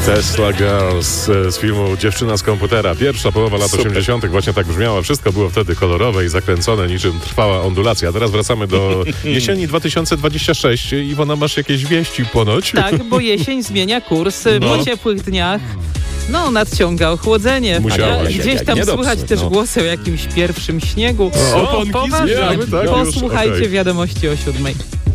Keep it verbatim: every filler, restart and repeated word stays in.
Tesla Girls z filmu Dziewczyna z komputera. Pierwsza połowa lat osiemdziesiątych właśnie tak brzmiała. Wszystko było wtedy kolorowe i zakręcone, niczym trwała ondulacja. A teraz wracamy do jesieni dwa tysiące dwudziestego szóstego. Iwona, masz jakieś wieści ponoć? Tak, bo jesień zmienia kurs. No. Po ciepłych dniach no, nadciąga ochłodzenie. Musiało. Gdzieś tam słychać też no. głosy o jakimś pierwszym śniegu. O, Poważnie. tak, Posłuchajcie już, wiadomości o siódmej.